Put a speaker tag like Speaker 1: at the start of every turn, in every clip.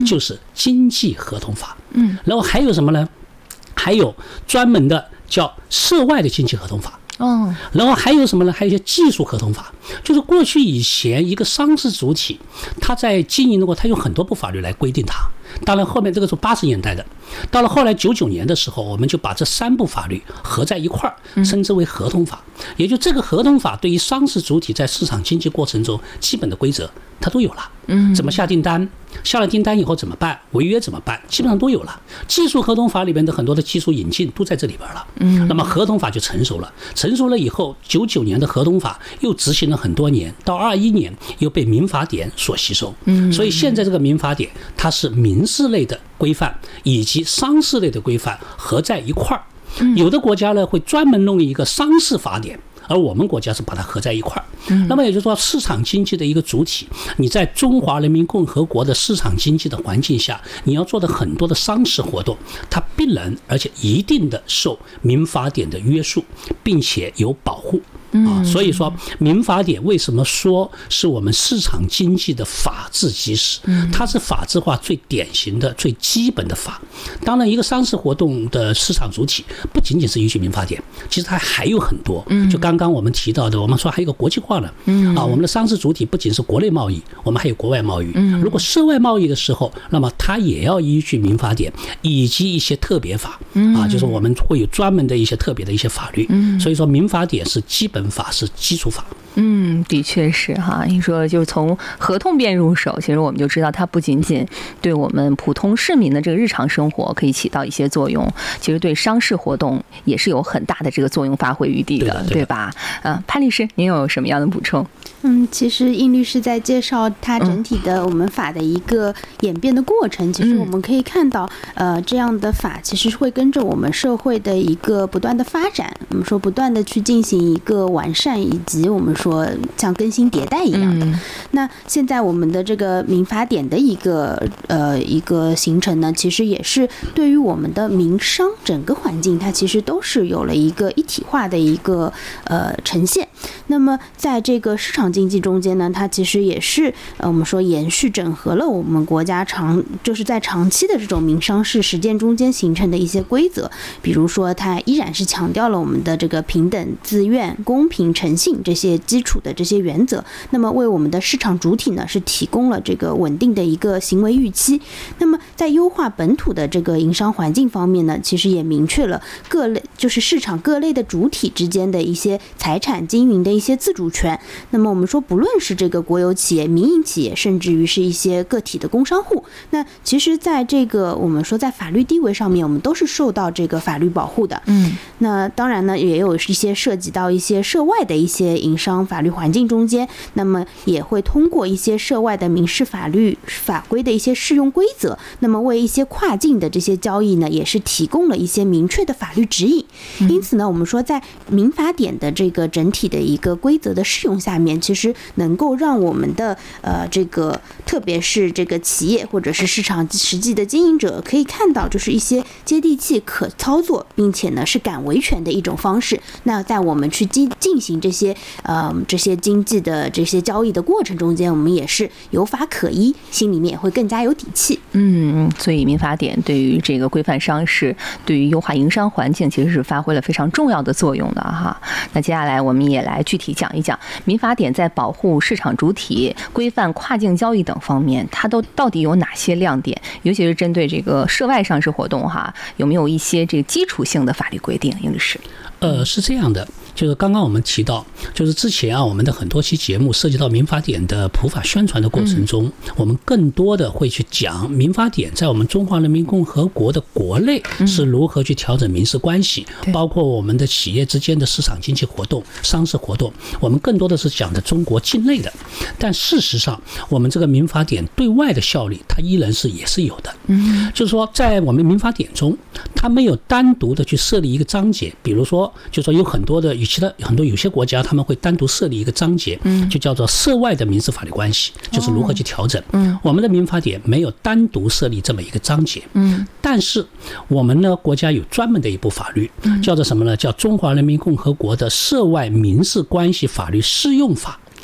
Speaker 1: 就是经济合同法。然后还有什么呢？还有专门的叫涉外的经济合同法。然后还有什么呢？还有一些技术合同法，就是过去以前一个商事主体，它在经营的过程，它有很多部法律来规定它。当然后面这个是80年代的，到了后来99年的时候，我们就把这3部法律合在一块儿，称之为合同法。也就这个合同法对于商事主体在市场经济过程中基本的规则它都有了。怎么下订单，下了订单以后怎么办，违约怎么办，基本上都有了。技术合同法里边的很多的技术引进都在这里边了。那么合同法就成熟了。成熟了以后，99年的合同法又执行了很多年，到21年又被民法典所吸收。所以现在这个民法典它是民事类的规范以及商事类的规范合在一块儿。有的国家呢会专门弄一个商事法典，而我们国家是把它合在一块儿。那么也就是说，市场经济的一个主体，你在中华人民共和国的市场经济的环境下，你要做的很多的商事活动，它必然而且一定的受民法典的约束，并且有保护。所以说民法典为什么说是我们市场经济的法治基石？它是法治化最典型的、最基本的法。当然，一个商事活动的市场主体不仅仅是依据民法典，其实它还有很多。就刚刚我们提到的，我们说还有一个国际化呢。我们的商事主体不仅是国内贸易，我们还有国外贸易。如果涉外贸易的时候，那么它也要依据民法典以及一些特别法。就是我们会有专门的一些特别的一些法律。所以说民法典是基本法，是基础法。
Speaker 2: 的确是哈。你说就从合同辩入手，其实我们就知道它不仅仅对我们普通市民的这个日常生活可以起到一些作用，其实对商事活动也是有很大的这个作用发挥余地的，对吧？潘律师，您有什么样的补充？
Speaker 3: 其实应律师在介绍它整体的我们法的一个演变的过程，其实我们可以看到，这样的法其实会跟着我们社会的一个不断的发展，我们说不断的去进行一个完善，以及我们说像更新迭代一样的。那现在我们的这个民法典的一个形成呢，其实也是对于我们的民商整个环境，它其实都是有了一个一体化的一个呈现。那么在这个市场经济中间呢，它其实也是我们说延续整合了我们国家就是在长期的这种民商事实践中间形成的一些规则，比如说它依然是强调了我们的这个平等、自愿、公平、诚信这些基础的这些原则，那么为我们的市场主体呢是提供了这个稳定的一个行为预期。那么在优化本土的这个营商环境方面呢，其实也明确了各类就是市场各类的主体之间的一些财产经营的一些自主权。那么我们说不论是这个国有企业、民营企业，甚至于是一些个体的工商户，那其实在这个我们说在法律地位上面，我们都是受到这个法律保护的。那当然呢，也有一些涉及到一些涉外的一些营商法律环境中间，那么也会通过一些涉外的民事法律法规的一些适用规则，那么为一些跨境的这些交易呢，也是提供了一些明确的法律指引。因此呢，我们说在民法典的这个整体的一个规则的适用下面，其实能够让我们的这个特别是这个企业或者是市场实际的经营者可以看到，就是一些接地气、可操作，并且呢是敢维权的一种方式。那在我们去进行这些经济的这些交易的过程中间，我们也是有法可依，心里面也会更加有底气。
Speaker 2: 所以民法典对于这个规范商事，对于优化营商环境，其实是发挥了非常重要的作用的哈。那接下来我们也来具体讲一讲民法典在保护市场主体、规范跨境交易等方面，它到底有哪些亮点？尤其是针对这个涉外上市活动哈，有没有一些这个基础性的法律规定？应律师。
Speaker 1: 是这样的，就是刚刚我们提到，就是之前我们的很多期节目涉及到民法典的普法宣传的过程中，我们更多的会去讲民法典在我们中华人民共和国的国内是如何去调整民事关系，包括我们的企业之间的市场经济活动、商事活动，我们更多的是讲的中国境内的。但事实上，我们这个民法典对外的效力，它依然也是有的。就是说，在我们民法典中，它没有单独的去设立一个章节，比如说，就说有很多的有些国家他们会单独设立一个章节，就叫做涉外的民事法律关系，就是如何去调整。我们的民法典没有单独设立这么一个章节，但是我们呢国家有专门的一部法律，叫做什么呢？叫《中华人民共和国的涉外民事关系法律适用法》。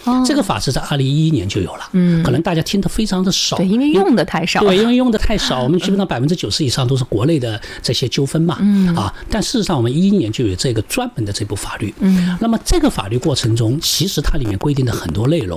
Speaker 1: 这个法是在2011年就有了，可能大家听得非常的少，
Speaker 2: 对，因为用的太少，
Speaker 1: 对，因为用的太少，我们基本上90%以上都是国内的这些纠纷嘛，但事实上我们2011年就有这个专门的这部法律，那么这个法律过程中，其实它里面规定的很多内容。